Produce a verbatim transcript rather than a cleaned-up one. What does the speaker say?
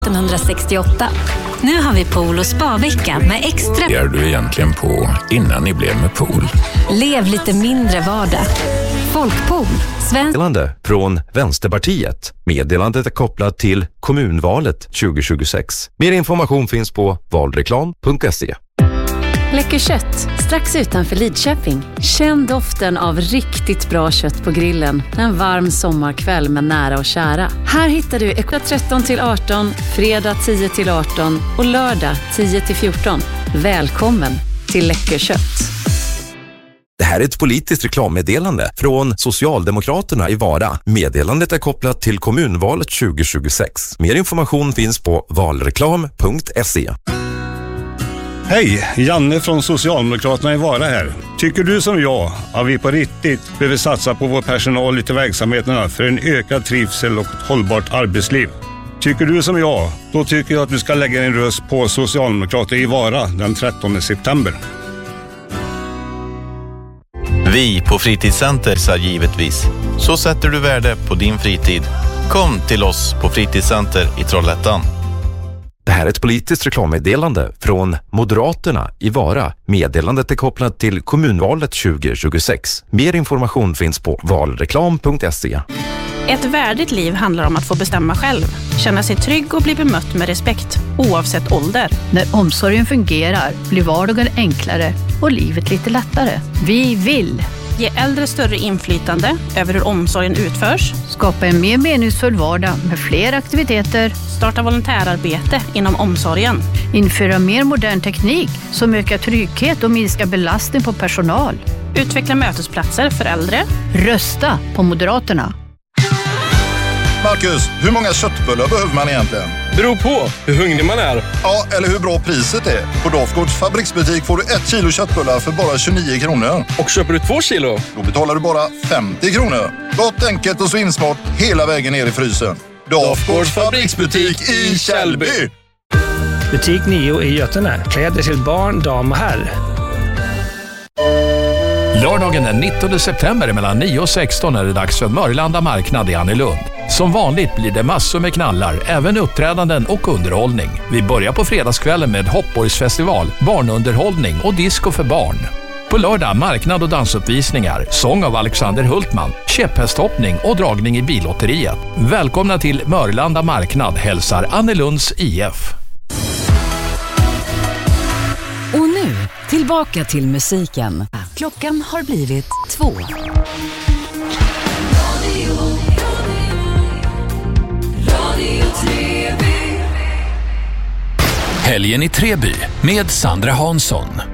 nittonhundrasextioåtta. Nu har vi pool- och spa-vecka med extra... Är du egentligen på innan ni blev med pool? Lev lite mindre vardag. Folkpool. Sven... Meddelande från Vänsterpartiet. Meddelandet är kopplat till kommunvalet tjugo tjugosex. Mer information finns på valreklam punkt se. Läcker kött, strax utanför Lidköping. Känn doften av riktigt bra kött på grillen en varm sommarkväll med nära och kära. Här hittar du vecka tretton till arton, fredag tio till arton och lördag tio till fjorton. Välkommen till Läcker kött. Det här är ett politiskt reklammeddelande från Socialdemokraterna i Vara. Meddelandet är kopplat till kommunvalet tjugo tjugosex. Mer information finns på valreklam punkt se. Hej, Janne från Socialdemokraterna i Vara här. Tycker du som jag att vi på riktigt behöver satsa på vår personal ute i verksamheterna för en ökad trivsel och ett hållbart arbetsliv? Tycker du som jag, då tycker jag att du ska lägga en röst på Socialdemokrater i Vara den trettonde september. Vi på Fritidscenter sa givetvis. Så sätter du värde på din fritid. Kom till oss på Fritidscenter i Trollhättan. Det här är ett politiskt reklammeddelande från Moderaterna i Vara. Meddelandet är kopplat till kommunvalet tjugo tjugosex. Mer information finns på valreklam punkt se. Ett värdigt liv handlar om att få bestämma själv. Känna sig trygg och bli bemött med respekt, oavsett ålder. När omsorgen fungerar blir vardagen enklare och livet lite lättare. Vi vill ge äldre större inflytande över hur omsorgen utförs. Skapa en mer meningsfull vardag med fler aktiviteter. Starta volontärarbete inom omsorgen. Införa mer modern teknik som ökar trygghet och minskar belastning på personal. Utveckla mötesplatser för äldre. Rösta på Moderaterna. Marcus, hur många köttbullar behöver man egentligen? Beror på hur hungrig man är. Ja, eller hur bra priset är. På Dafgårds fabriksbutik får du ett kilo köttbullar för bara tjugonio kronor. Och köper du två kilo? Då betalar du bara femtio kronor. Gott, enkelt och så insmart hela vägen ner i frysen. Dafgårds fabriksbutik i Källby. Butik nio i Götene. Kläder till barn, dam och herr. Lördagen den nittonde september mellan nio och sexton är det dags för Mörlanda marknad i Annelund. Som vanligt blir det massor med knallar, även uppträdanden och underhållning. Vi börjar på fredagskvällen med Hoppborgsfestival, barnunderhållning och disco för barn. På lördag marknad och dansuppvisningar, sång av Alexander Hultman, käpphästhoppning och dragning i billotteriet. Välkomna till Mörlanda marknad, hälsar Annelunds I F. Och nu, tillbaka till musiken. Klockan har blivit två. Helgen i Treby med Sandra Hansson.